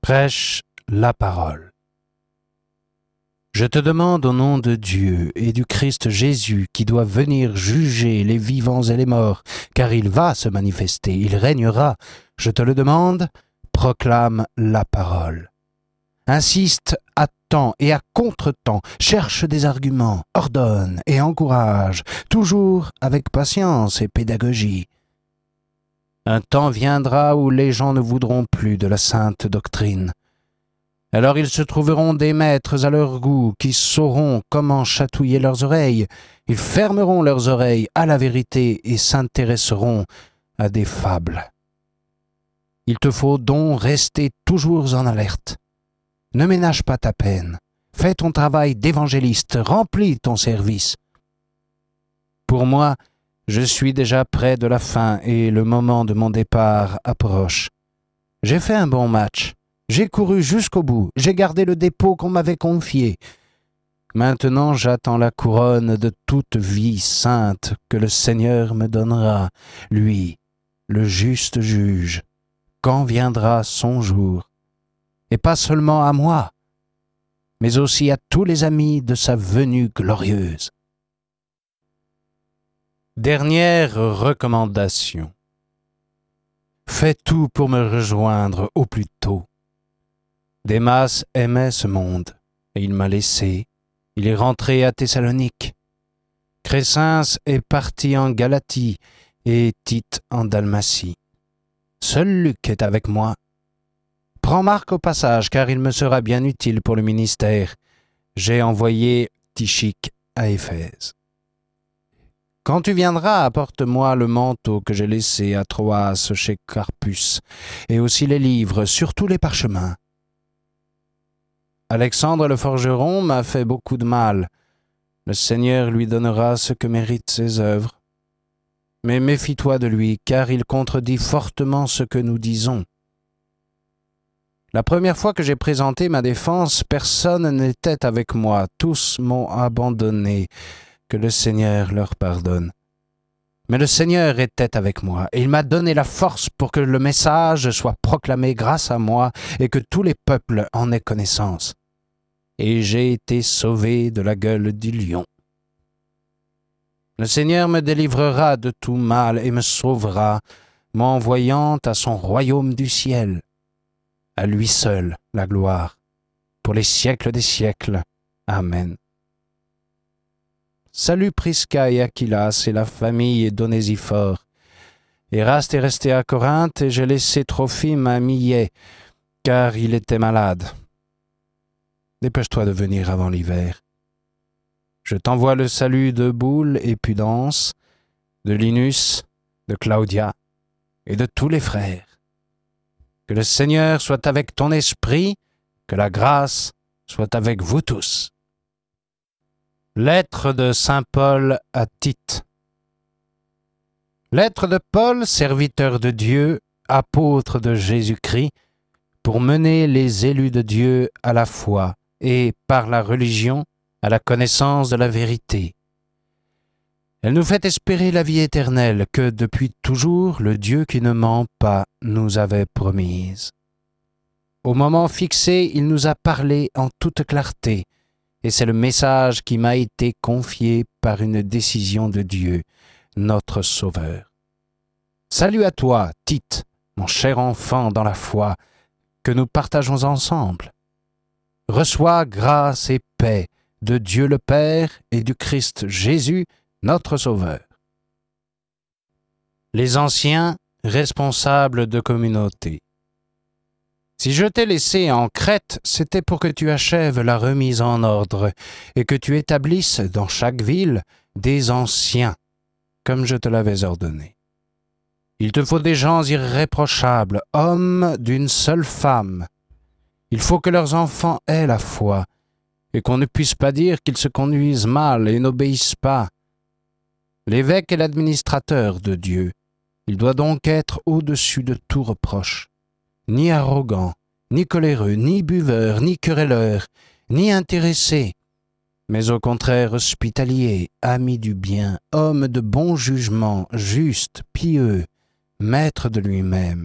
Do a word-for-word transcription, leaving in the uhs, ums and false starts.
Prêche la parole. Je te demande au nom de Dieu et du Christ Jésus qui doit venir juger les vivants et les morts, car il va se manifester, il régnera. Je te le demande, proclame la parole. Insiste à temps et à contre-temps, cherche des arguments, ordonne et encourage, toujours avec patience et pédagogie. Un temps viendra où les gens ne voudront plus de la sainte doctrine. Alors ils se trouveront des maîtres à leur goût qui sauront comment chatouiller leurs oreilles. Ils fermeront leurs oreilles à la vérité et s'intéresseront à des fables. Il te faut donc rester toujours en alerte. Ne ménage pas ta peine. Fais ton travail d'évangéliste, remplis ton service. Pour moi, je suis déjà près de la fin et le moment de mon départ approche. J'ai fait un bon match. J'ai couru jusqu'au bout. J'ai gardé le dépôt qu'on m'avait confié. Maintenant, j'attends la couronne de toute vie sainte que le Seigneur me donnera, lui, le juste juge, quand viendra son jour. Et pas seulement à moi, mais aussi à tous les amis de sa venue glorieuse. Dernière recommandation. Fais tout pour me rejoindre au plus tôt. Démas aimait ce monde, et il m'a laissé. Il est rentré à Thessalonique. Crescens est parti en Galatie, et Tite en Dalmatie. Seul Luc est avec moi. Prends Marc au passage, car il me sera bien utile pour le ministère. J'ai envoyé Tychique à Éphèse. Quand tu viendras, apporte-moi le manteau que j'ai laissé à Troas chez Carpus, et aussi les livres, surtout les parchemins. Alexandre le forgeron m'a fait beaucoup de mal. Le Seigneur lui donnera ce que méritent ses œuvres. Mais méfie-toi de lui, car il contredit fortement ce que nous disons. La première fois que j'ai présenté ma défense, personne n'était avec moi, tous m'ont abandonné. Que le Seigneur leur pardonne. Mais le Seigneur était avec moi, et il m'a donné la force pour que le message soit proclamé grâce à moi et que tous les peuples en aient connaissance. Et j'ai été sauvé de la gueule du lion. Le Seigneur me délivrera de tout mal et me sauvera, m'envoyant à son royaume du ciel. À lui seul la gloire, pour les siècles des siècles. Amen. Salut Prisca et Aquilas et la famille d'Onésiphore. Éraste est resté à Corinthe et j'ai laissé Trophime à Milet, car il était malade. Dépêche-toi de venir avant l'hiver. Je t'envoie le salut de Boule et Pudence, de Linus, de Claudia et de tous les frères. Que le Seigneur soit avec ton esprit, que la grâce soit avec vous tous. Lettre de saint Paul à Tite. Lettre de Paul, serviteur de Dieu, apôtre de Jésus-Christ, pour mener les élus de Dieu à la foi et, par la religion, à la connaissance de la vérité. Elle nous fait espérer la vie éternelle que, depuis toujours, le Dieu qui ne ment pas nous avait promise. Au moment fixé, il nous a parlé en toute clarté, et c'est le message qui m'a été confié par une décision de Dieu, notre Sauveur. Salut à toi, Tite, mon cher enfant dans la foi, que nous partageons ensemble. Reçois grâce et paix de Dieu le Père et du Christ Jésus, notre Sauveur. Les anciens responsables de communauté. Si je t'ai laissé en Crète, c'était pour que tu achèves la remise en ordre et que tu établisses dans chaque ville des anciens, comme je te l'avais ordonné. Il te faut des gens irréprochables, hommes d'une seule femme. Il faut que leurs enfants aient la foi et qu'on ne puisse pas dire qu'ils se conduisent mal et n'obéissent pas. L'évêque est l'administrateur de Dieu. Il doit donc être au-dessus de tout reproche. Ni arrogant, ni coléreux, ni buveur, ni querelleur, ni intéressé, mais au contraire hospitalier, ami du bien, homme de bon jugement, juste, pieux, maître de lui-même.